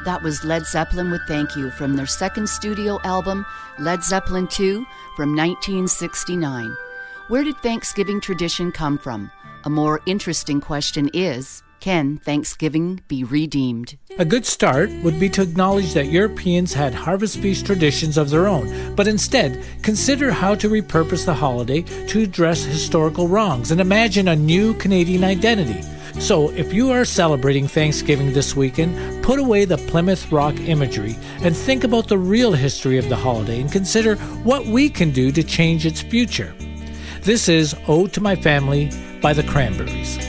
That was Led Zeppelin with Thank You from their second studio album, Led Zeppelin II, from 1969. Where did Thanksgiving tradition come from? A more interesting question is, can Thanksgiving be redeemed? A good start would be to acknowledge that Europeans had harvest feast traditions of their own, but instead consider how to repurpose the holiday to address historical wrongs and imagine a new Canadian identity. So, if you are celebrating Thanksgiving this weekend, put away the Plymouth Rock imagery and think about the real history of the holiday and consider what we can do to change its future. This is Ode to My Family by the Cranberries.